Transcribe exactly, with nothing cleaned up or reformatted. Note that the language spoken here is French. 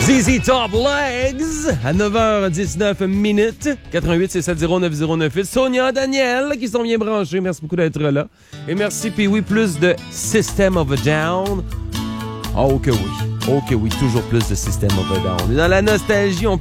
Z Z Top Legs à neuf heures dix-neuf minutes. quatre-vingt-huit six cent soixante-dix neuf zéro neuf huit. Sonia, Daniel qui sont bien branchés. Merci beaucoup d'être là. Et merci, puis oui, plus de System of a Down. Oh que oui. Oh que oui, toujours plus de System of a Down. Et dans la nostalgie, on